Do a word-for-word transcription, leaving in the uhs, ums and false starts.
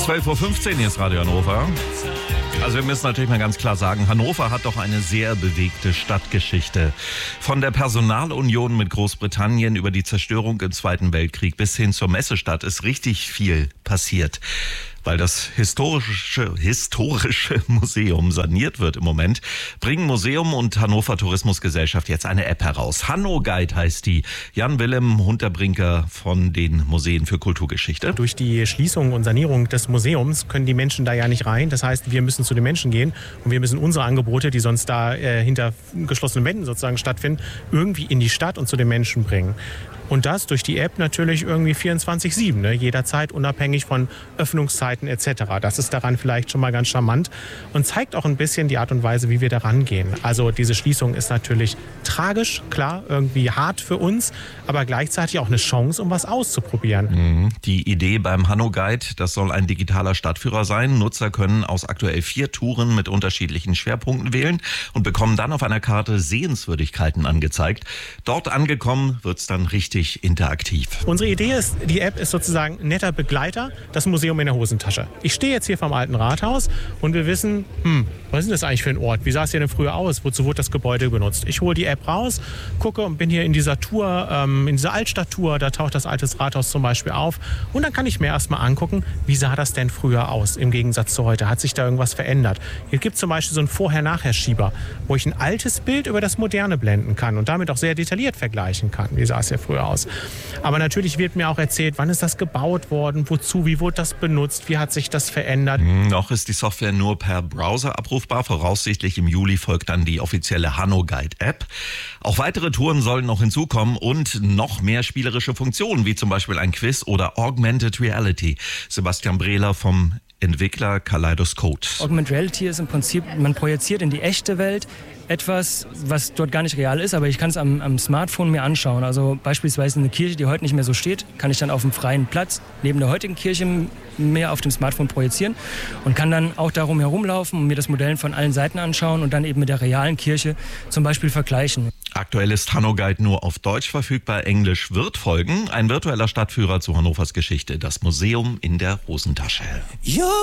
zwölf Uhr fünfzehn, hier ist Radio Hannover. Also wir müssen natürlich mal ganz klar sagen, Hannover hat doch eine sehr bewegte Stadtgeschichte. Von der Personalunion mit Großbritannien über die Zerstörung im Zweiten Weltkrieg bis hin zur Messestadt ist richtig viel passiert. Weil das historische, historische Museum saniert wird im Moment, bringen Museum und Hannover Tourismusgesellschaft jetzt eine App heraus. HannoGuide heißt die. Jan-Willem Hunterbrinker von den Museen für Kulturgeschichte. Durch die Schließung und Sanierung des Museums können die Menschen da ja nicht rein. Das heißt, wir müssen zu den Menschen gehen und wir müssen unsere Angebote, die sonst da äh, hinter geschlossenen Wänden sozusagen stattfinden, irgendwie in die Stadt und zu den Menschen bringen. Und das durch die App natürlich irgendwie vierundzwanzig sieben, ne? Jederzeit unabhängig von Öffnungszeiten et cetera. Das ist daran vielleicht schon mal ganz charmant und zeigt auch ein bisschen die Art und Weise, wie wir da rangehen. Also diese Schließung ist natürlich tragisch, klar, irgendwie hart für uns, aber gleichzeitig auch eine Chance, um was auszuprobieren. Die Idee beim HannoGuide, das soll ein digitaler Stadtführer sein. Nutzer können aus aktuell vier Touren mit unterschiedlichen Schwerpunkten wählen und bekommen dann auf einer Karte Sehenswürdigkeiten angezeigt. Dort angekommen wird es dann richtig interaktiv. Unsere Idee ist, die App ist sozusagen ein netter Begleiter, das Museum in der Hosentasche. Ich stehe jetzt hier vom Alten Rathaus und wir wissen, hm, was ist das eigentlich für ein Ort? Wie sah es hier denn früher aus? Wozu wurde das Gebäude benutzt? Ich hole die App raus, gucke und bin hier in dieser Tour, ähm, in dieser Altstadttour, da taucht das Alte Rathaus zum Beispiel auf. Und dann kann ich mir erstmal angucken, wie sah das denn früher aus im Gegensatz zu heute? Hat sich da irgendwas verändert? Hier gibt es zum Beispiel so einen Vorher-Nachher-Schieber, wo ich ein altes Bild über das Moderne blenden kann und damit auch sehr detailliert vergleichen kann. Wie sah es hier früher aus? Aber natürlich wird mir auch erzählt, wann ist das gebaut worden, wozu, wie wurde das benutzt, wie hat sich das verändert. Noch ist die Software nur per Browser abrufbar. Voraussichtlich im Juli folgt dann die offizielle HannoGuide-App. Auch weitere Touren sollen noch hinzukommen und noch mehr spielerische Funktionen, wie zum Beispiel ein Quiz oder Augmented Reality. Sebastian Brehler vom Entwickler Kaleidoscope. Augmented Reality ist im Prinzip, man projiziert in die echte Welt etwas, was dort gar nicht real ist, aber ich kann es am, am Smartphone mir anschauen. Also beispielsweise eine Kirche, die heute nicht mehr so steht, kann ich dann auf dem freien Platz neben der heutigen Kirche mehr auf dem Smartphone projizieren und kann dann auch darum herumlaufen und mir das Modell von allen Seiten anschauen und dann eben mit der realen Kirche zum Beispiel vergleichen. Aktuell ist HannoGuide nur auf Deutsch verfügbar, Englisch wird folgen. Ein virtueller Stadtführer zu Hannovers Geschichte, das Museum in der Hosentasche.